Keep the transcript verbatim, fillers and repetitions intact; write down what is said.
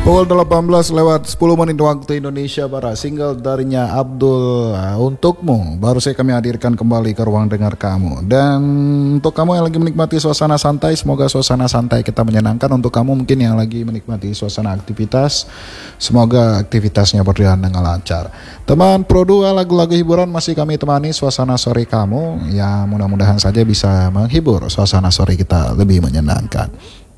Pukul delapan belas lewat sepuluh menit waktu Indonesia Barat. Single darinya Abdul, uh, Untukmu baru saya kami hadirkan kembali ke ruang dengar kamu. Dan untuk kamu yang lagi menikmati suasana santai, semoga suasana santai kita menyenangkan. Untuk kamu mungkin yang lagi menikmati suasana aktivitas, semoga aktivitasnya berjalan dengan lancar. Teman Pro dua, lagu-lagu hiburan masih kami temani suasana sore kamu, ya mudah-mudahan saja bisa menghibur suasana sore kita lebih menyenangkan.